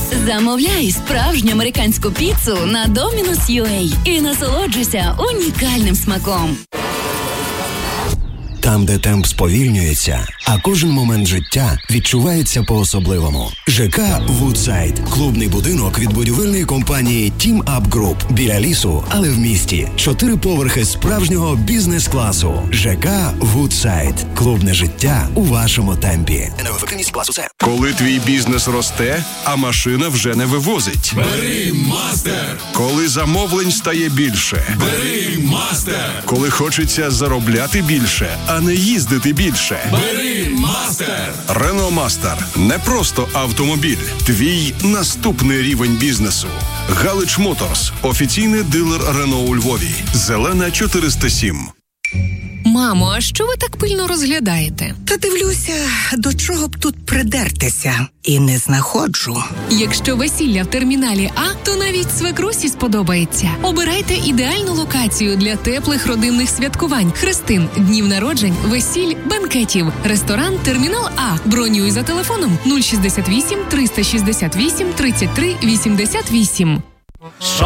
Замовляй справжню американську піцу на Domino's.ua і насолоджуйся унікальним смаком. Там, де темп сповільнюється, а кожен момент життя відчувається по-особливому. ЖК «Вудсайд» – клубний будинок від будівельної компанії Team Up Group. Біля лісу, але в місті. 4 поверхи справжнього бізнес-класу. ЖК «Вудсайд» – клубне життя у вашому темпі. Енергоефективність класу С. Коли твій бізнес росте, а машина вже не вивозить. Бери «Мастер». Коли замовлень стає більше. Бери «Мастер». Коли хочеться заробляти більше, а не їздити більше. Бери «Мастер». Renault Master – не просто автомобіль. Твій наступний рівень бізнесу. Галич Моторс – офіційний дилер Renault у Львові. Зелена 407. Мамо, а що ви так пильно розглядаєте? Та дивлюся, до чого б тут придертися. І не знаходжу. Якщо весілля в терміналі А, то навіть свекрусі сподобається. Обирайте ідеальну локацію для теплих родинних святкувань, хрестин, днів народжень, весіль, бенкетів. Ресторан «Термінал А». Бронюй за телефоном 068 368 33 88.